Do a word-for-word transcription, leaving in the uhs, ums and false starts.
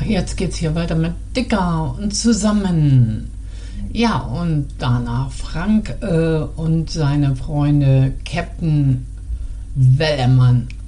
jetzt geht's hier weiter mit Dicker und zusammen. Ja, und danach Frank äh, und seine Freunde Captain Wellermann.